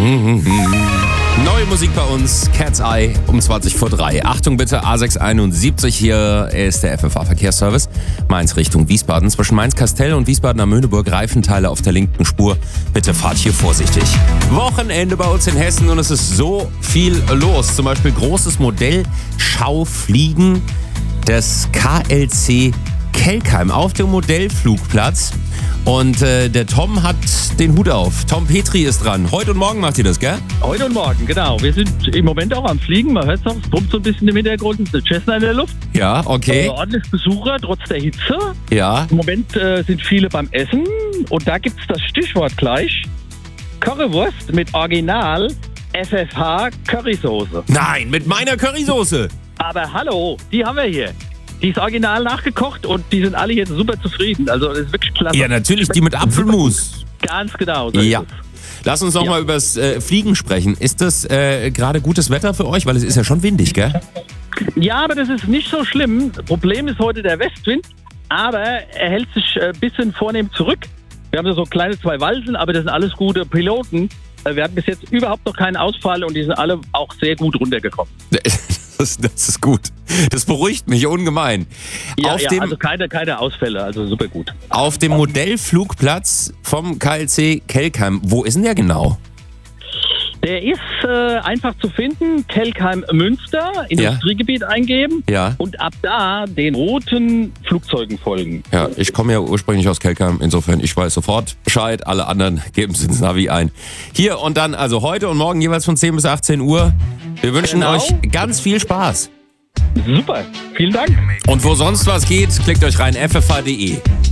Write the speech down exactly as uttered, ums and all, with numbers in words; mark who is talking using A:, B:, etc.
A: Neue Musik bei uns, Cat's Eye um zwanzig vor drei. Achtung bitte, A sechs einundsiebzig, hier ist der F F A-Verkehrsservice. Mainz Richtung Wiesbaden. Zwischen Mainz-Kastell und Wiesbaden am Möhneburg Reifenteile auf der linken Spur. Bitte fahrt hier vorsichtig. Wochenende bei uns in Hessen und es ist so viel los. Zum Beispiel großes Modellschaufliegen des K L C Kelkheim auf dem Modellflugplatz. Und äh, der Tom hat den Hut auf. Tom Petri ist dran. Heute und morgen macht ihr das, gell?
B: Heute und morgen, genau. Wir sind im Moment auch am Fliegen. Man hört es auch, es pumpt so ein bisschen im Hintergrund. Es ist eine Cessna in der Luft.
A: Ja, okay.
B: Äh, ordentlich Besucher, trotz der Hitze.
A: Ja.
B: Im Moment äh, sind viele beim Essen. Und da gibt es das Stichwort gleich. Currywurst mit Original F F H Currysoße.
A: Nein, mit meiner Currysoße.
B: Aber hallo, die haben wir hier. Die ist original nachgekocht und die sind alle jetzt super zufrieden. Also das ist wirklich klasse.
A: Ja, natürlich, die mit Apfelmus.
B: Ganz genau. So
A: Ja.
B: ist es.
A: Lass uns noch
B: Ja.
A: mal über das äh, Fliegen sprechen. Ist das äh, gerade gutes Wetter für euch? Weil es ist ja schon windig, gell?
B: Ja, aber das ist nicht so schlimm. Problem ist heute der Westwind, aber er hält sich ein bisschen vornehm zurück. Wir haben so kleine zwei Walzen, aber das sind alles gute Piloten. Wir hatten bis jetzt überhaupt noch keinen Ausfall und die sind alle auch sehr gut runtergekommen.
A: Das, das ist gut. Das beruhigt mich ungemein.
B: Ja,
A: auf,
B: ja
A: dem,
B: also keine, keine Ausfälle, also super gut.
A: auf dem Modellflugplatz vom K L C Kelkheim, wo ist denn der genau?
B: Der ist äh, einfach zu finden, Kelkheim Münster, Industriegebiet eingeben
A: Ja.
B: und ab da den roten Flugzeugen folgen.
A: Ja, ich komme ja ursprünglich aus Kelkheim, insofern ich weiß sofort Bescheid. Alle anderen geben es ins Navi ein. Hier und dann, also heute und morgen jeweils von zehn bis achtzehn Uhr. Wir wünschen
B: Genau.
A: euch ganz viel Spaß.
B: Super, vielen Dank.
A: Und wo sonst was geht, klickt euch rein, f f h punkt d e.